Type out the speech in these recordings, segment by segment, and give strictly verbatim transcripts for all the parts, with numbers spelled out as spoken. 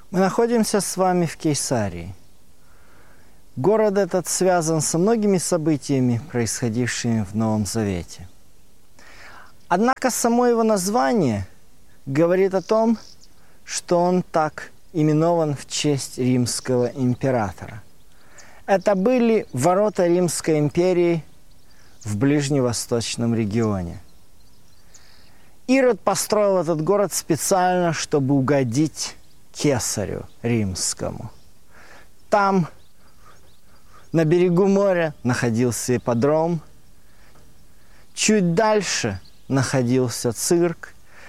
Мы находимся с вами в Кейсарии. Город этот связан со многими событиями, происходившими в Новом Завете. Однако само его название говорит о том, что он так именован в честь римского императора. Это были ворота Римской империи в ближневосточном регионе. Ирод построил этот город специально, чтобы угодить Кесарю римскому. Там, на берегу моря, находился ипподром. Чуть дальше находился цирк.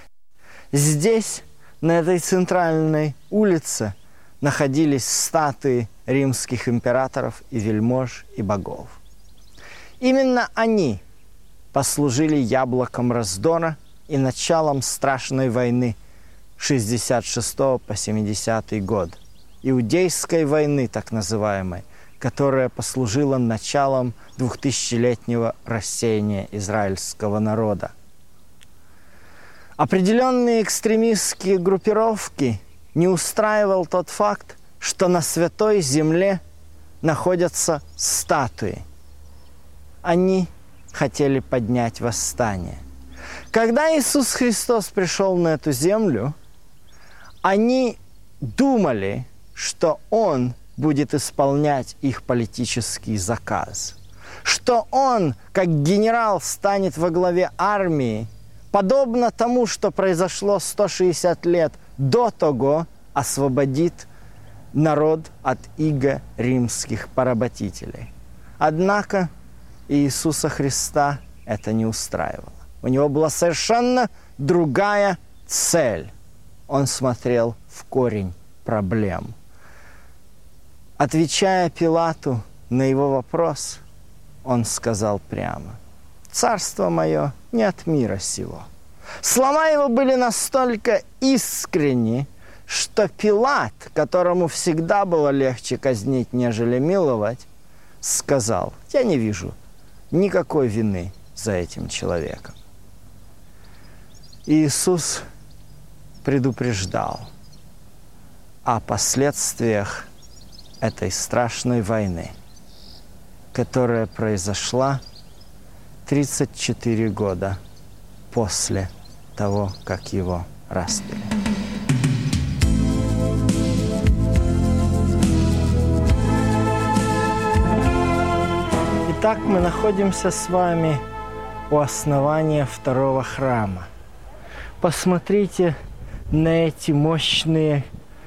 Здесь, на этой центральной улице, находились статуи римских императоров и вельмож и богов. Именно они послужили яблоком раздора и началом страшной войны шестьдесят шестого по семидесятый год, Иудейской войны, так называемой, которая послужила началом двухтысячелетнего рассеяния израильского народа. Определенные экстремистские группировки не устраивал тот факт, что на Святой Земле находятся статуи. Они хотели поднять восстание. Когда Иисус Христос пришел на эту землю, они думали, что Он будет исполнять их политический заказ, что Он, как генерал, станет во главе армии, подобно тому, что произошло сто шестьдесят лет до того, освободит народ от иго римских поработителей. Однако Иисуса Христа это не устраивало. У него была совершенно другая цель. Он смотрел в корень проблем. Отвечая Пилату на его вопрос, он сказал прямо: «Царство мое не от мира сего». Слова его были настолько искренни, что Пилат, которому всегда было легче казнить, нежели миловать, сказал: «Я не вижу никакой вины за этим человеком». Иисус предупреждал о последствиях этой страшной войны, которая произошла тридцать четыре года после того, как его распяли. Итак, мы находимся с вами у основания второго храма. Посмотрите на эти мощные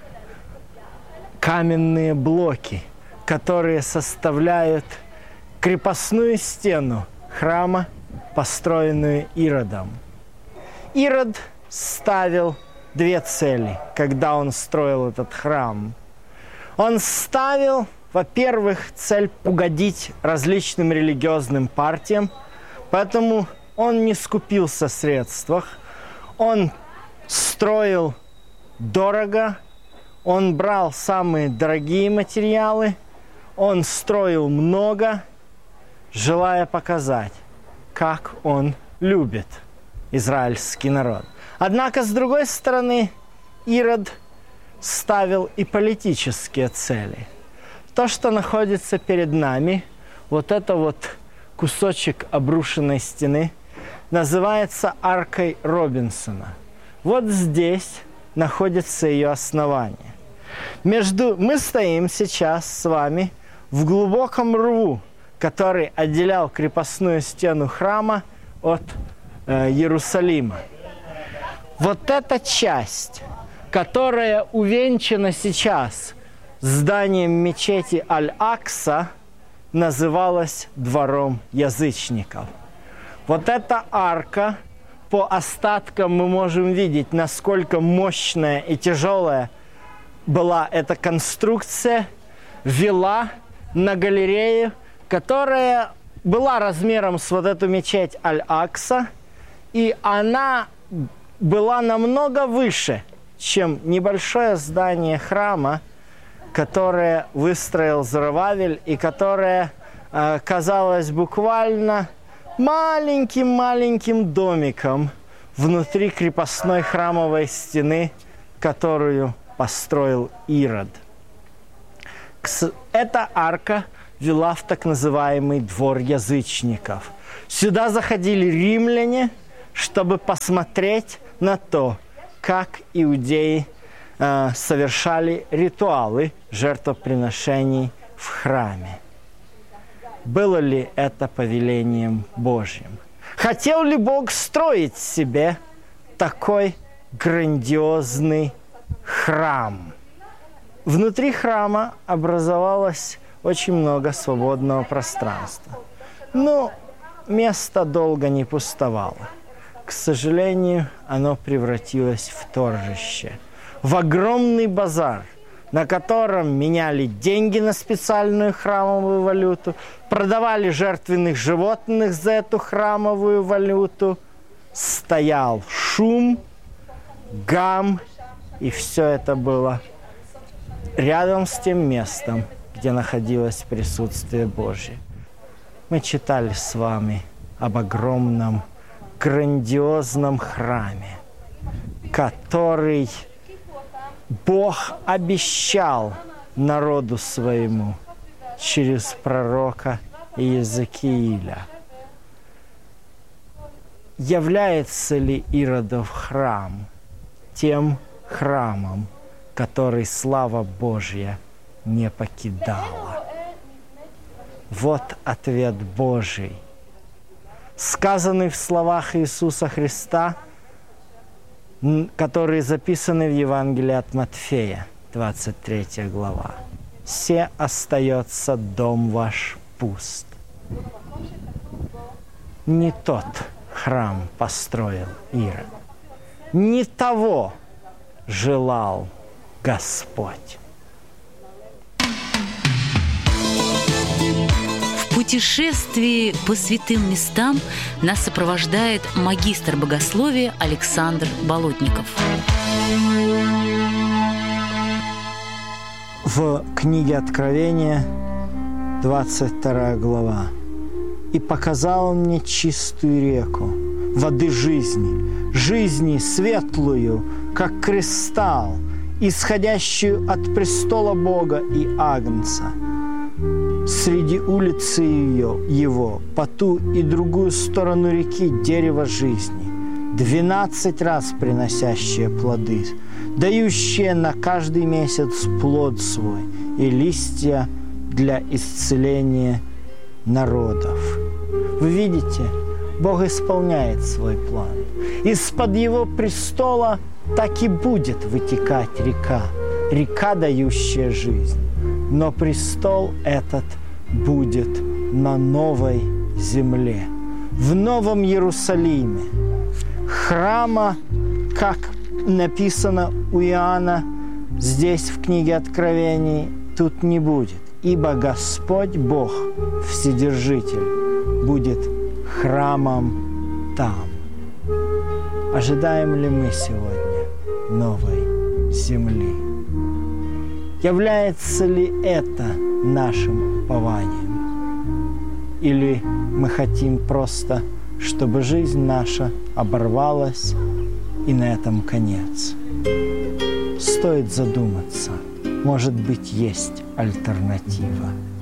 каменные блоки, которые составляют крепостную стену храма, построенную Иродом. Ирод ставил две цели, когда он строил этот храм. Он ставил, во-первых, цель угодить различным религиозным партиям, поэтому он не скупился в средствах, он строил дорого, он брал самые дорогие материалы, он строил много, желая показать, как он любит израильский народ. Однако, с другой стороны, Ирод ставил и политические цели. То, что находится перед нами, вот это вот кусочек обрушенной стены, называется аркой Робинсона. Вот здесь находится ее основание. Между... Мы стоим сейчас с вами в глубоком рву, который отделял крепостную стену храма от э, Иерусалима. Вот эта часть, которая увенчана сейчас зданием мечети Аль-Акса, называлась двором язычников. Вот эта арка, по остаткам мы можем видеть, насколько мощная и тяжелая была эта конструкция, вела на галерею, которая была размером с вот эту мечеть Аль-Акса, и она была намного выше, чем небольшое здание храма, которое выстроил Зоровавель и которое э, казалось буквально маленьким-маленьким домиком внутри крепостной храмовой стены, которую построил Ирод. Эта арка вела в так называемый двор язычников. Сюда заходили римляне, чтобы посмотреть на то, как иудеи э, совершали ритуалы жертвоприношений в храме. Было ли это повелением Божьим? Хотел ли Бог строить себе такой грандиозный храм? Внутри храма образовалось очень много свободного пространства. Но место долго не пустовало. К сожалению, оно превратилось в торжище, в огромный базар, на котором меняли деньги на специальную храмовую валюту, продавали жертвенных животных за эту храмовую валюту, стоял шум, гам, и все это было рядом с тем местом, где находилось присутствие Божье. Мы читали с вами об огромном, грандиозном храме, который Бог обещал народу своему через пророка Иезекииля. Является ли Иродов храм тем храмом, который слава Божья не покидала? Вот ответ Божий, сказанный в словах Иисуса Христа, которые записаны в Евангелии от Матфея, двадцать третья глава. «Се остается дом ваш пуст». Не тот храм построил Ирод, не того желал Господь. В путешествии по святым местам нас сопровождает магистр богословия Александр Болотников. В книге Откровения, двадцать вторая глава. «И показал он мне чистую реку, воды жизни, жизни светлую, как кристалл, исходящую от престола Бога и Агнца. Среди улицы ее, его, по ту и другую сторону реки дерево жизни, двенадцать раз приносящее плоды, дающее на каждый месяц плод свой и листья для исцеления народов». Вы видите, Бог исполняет свой план. Из-под его престола так и будет вытекать река, река, дающая жизнь. Но престол этот будет на новой земле, в Новом Иерусалиме. Храма, как написано у Иоанна здесь в книге Откровений, тут не будет, ибо Господь Бог, Вседержитель, будет храмом там. Ожидаем ли мы сегодня новой земли? Является ли это нашим упованием? Или мы хотим просто, чтобы жизнь наша оборвалась и на этом конец? Стоит задуматься. Может быть, есть альтернатива.